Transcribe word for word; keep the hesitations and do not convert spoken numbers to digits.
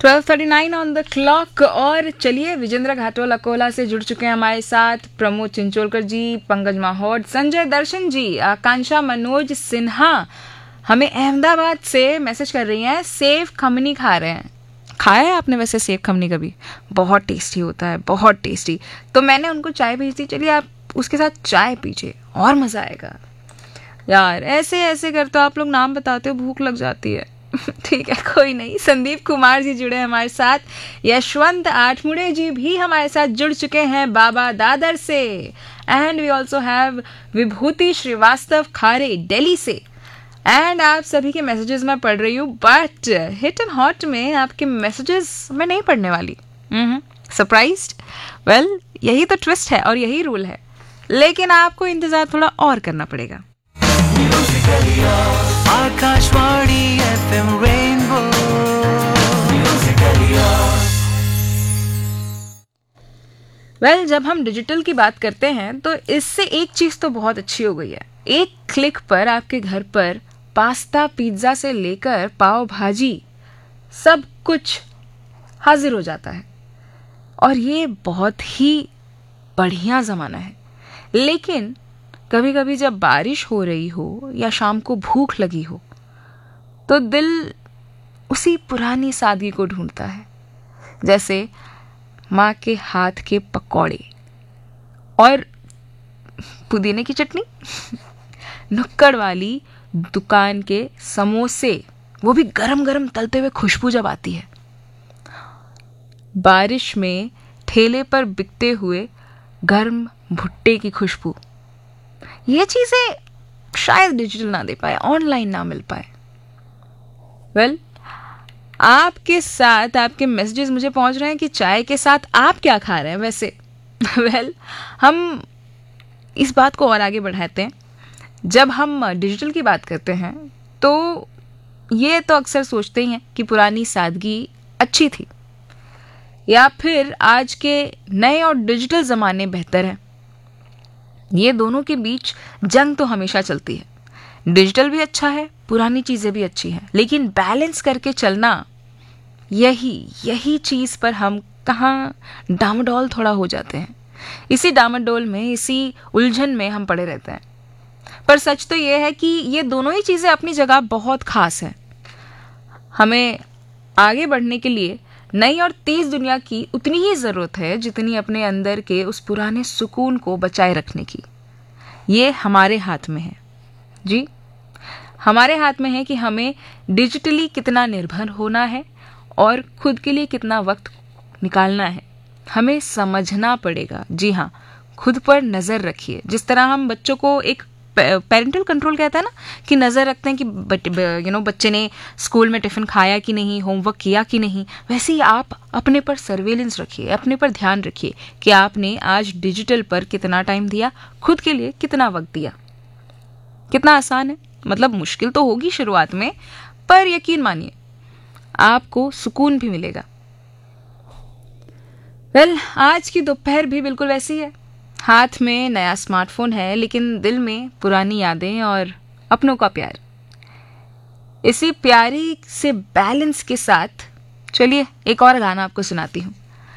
Twelve thirty nine on the clock. और चलिए, विजेंद्र घाटोल अकोला से जुड़ चुके हैं हमारे साथ। प्रमोद चिंचोलकर जी, पंकज माहौड, संजय दर्शन जी, आकांक्षा मनोज सिन्हा हमें अहमदाबाद से मैसेज कर रही हैं, सेव खमनी खा रहे हैं। खाया है आपने वैसे सेव खमनी कभी? बहुत टेस्टी होता है, बहुत टेस्टी। तो मैंने उनको चाय भेज दी, चलिए आप उसके साथ चाय पीजिए और मज़ा आएगा। यार ऐसे ऐसे कर तो आप लोग नाम बताते हो, भूख लग जाती है। ठीक है, कोई नहीं। संदीप कुमार जी जुड़े हमारे साथ। यशवंत आठमुड़े जी भी हमारे साथ जुड़ चुके हैं बाबा दादर से। एंड वी ऑल्सो हैव विभूति श्रीवास्तव खारे दिल्ली से। एंड आप सभी के मैसेजेस मैं पढ़ रही हूँ, बट हिट एंड हॉट में आपके मैसेजेस मैं नहीं पढ़ने वाली। सरप्राइज्ड? वेल, यही तो ट्विस्ट है और यही रूल है, लेकिन आपको इंतजार थोड़ा और करना पड़ेगा। Akashvani FM rainbow. वेल, जब हम डिजिटल की बात करते हैं तो इससे एक चीज तो बहुत अच्छी हो गई है। एक क्लिक पर आपके घर पर पास्ता पिज्जा से लेकर पाव भाजी सब कुछ हाजिर हो जाता है, और ये बहुत ही बढ़िया ज़माना है। लेकिन कभी कभी जब बारिश हो रही हो या शाम को भूख लगी हो तो दिल उसी पुरानी सादगी को ढूंढता है, जैसे माँ के हाथ के पकौड़े और पुदीने की चटनी, नुक्कड़ वाली दुकान के समोसे, वो भी गरम गरम तलते हुए खुशबू जब आती है, बारिश में ठेले पर बिकते हुए गर्म भुट्टे की खुशबू। ये चीजें शायद डिजिटल ना दे पाए, ऑनलाइन ना मिल पाए। वेल well, आपके साथ आपके मैसेजेस मुझे पहुंच रहे हैं कि चाय के साथ आप क्या खा रहे हैं वैसे। वेल well, हम इस बात को और आगे बढ़ाते हैं। जब हम डिजिटल की बात करते हैं तो ये तो अक्सर सोचते ही हैं कि पुरानी सादगी अच्छी थी, या फिर आज के नए और डिजिटल ज़माने बेहतर हैं। ये दोनों के बीच जंग तो हमेशा चलती है। डिजिटल भी अच्छा है, पुरानी चीज़ें भी अच्छी हैं, लेकिन बैलेंस करके चलना, यही यही चीज़ पर हम कहाँ डामाडोल थोड़ा हो जाते हैं। इसी डामाडोल में, इसी उलझन में हम पड़े रहते हैं। पर सच तो ये है कि ये दोनों ही चीज़ें अपनी जगह बहुत खास हैं। हमें आगे बढ़ने के लिए नई और तेज दुनिया की उतनी ही ज़रूरत है जितनी अपने अंदर के उस पुराने सुकून को बचाए रखने की। ये हमारे हाथ में है जी, हमारे हाथ में है कि हमें डिजिटली कितना निर्भर होना है और खुद के लिए कितना वक्त निकालना है। हमें समझना पड़ेगा। जी हाँ, खुद पर नज़र रखिए। जिस तरह हम बच्चों को एक पेरेंटल कंट्रोल कहता है ना, कि नज़र रखते हैं कि यू नो बच्चे ने स्कूल में टिफ़िन खाया कि नहीं, होमवर्क किया कि नहीं, वैसे ही आप अपने पर सर्वेलेंस रखिए, अपने पर ध्यान रखिए कि आपने आज डिजिटल पर कितना टाइम दिया, खुद के लिए कितना वक्त दिया। कितना आसान है, मतलब मुश्किल तो होगी शुरुआत में, पर यकीन मानिए आपको सुकून भी मिलेगा। वेल, आज की दोपहर भी बिल्कुल वैसी है। हाथ में नया स्मार्टफोन है, लेकिन दिल में पुरानी यादें और अपनों का प्यार। इसी प्यारी से बैलेंस के साथ चलिए एक और गाना आपको सुनाती हूँ।